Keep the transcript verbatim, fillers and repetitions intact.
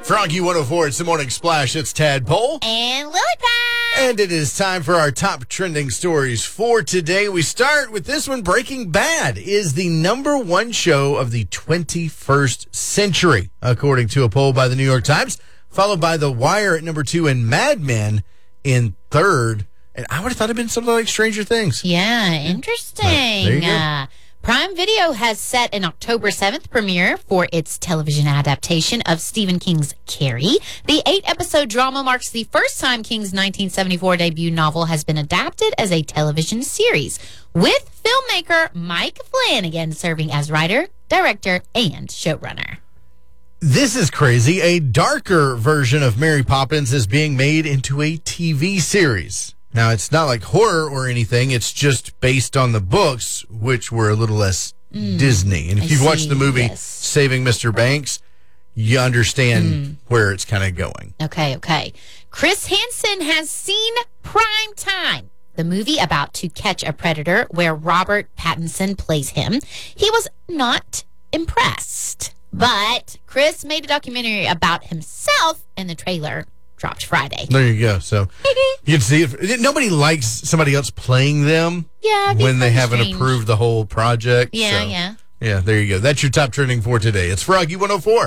Froggy one oh four, it's the Morning Splash. It's Tadpole. And Lily Pad. And it is time for our top trending stories for today. We start with this one. Breaking Bad is the number one show of the twenty-first century, according to a poll by the New York Times, followed by The Wire at number two and Mad Men in third. And I would have thought it'd been something like Stranger Things. Yeah, interesting. There you go. Uh, Prime Video has set an October seventh premiere for its television adaptation of Stephen King's Carrie. The eight-episode drama marks the first time King's nineteen seventy-four debut novel has been adapted as a television series, with filmmaker Mike Flanagan serving as writer, director, and showrunner. This is crazy. A darker version of Mary Poppins is being made into a T V series. Now, it's not like horror or anything. It's just based on the books, which were a little less mm, Disney. And if I you've see, watched the movie yes. Saving Mister Banks, you understand mm. where it's kind of going. Okay, okay. Chris Hansen has seen Prime Time, the movie about To Catch a Predator, where Robert Pattinson plays him. He was not impressed. But Chris made a documentary about himself, and the trailer dropped Friday. There you go. So you can see it. Nobody likes somebody else playing them yeah, when they haven't strange. approved the whole project. Yeah, so, yeah. Yeah, there you go. That's your top trending for today. It's Froggy one oh four.